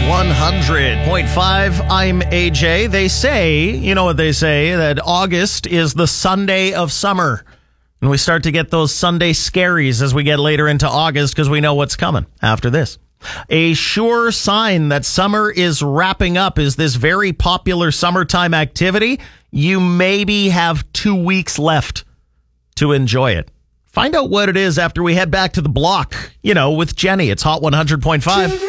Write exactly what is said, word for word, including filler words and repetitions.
one hundred point five, I'm A J. They say, you know what they say, that August is the Sunday of summer. And we start to get those Sunday scaries as we get later into August because we know what's coming after this. A sure sign that summer is wrapping up is this very popular summertime activity. You maybe have two weeks left to enjoy it. Find out what it is after we head back to the block, you know, with Jenny. It's Hot one hundred point five.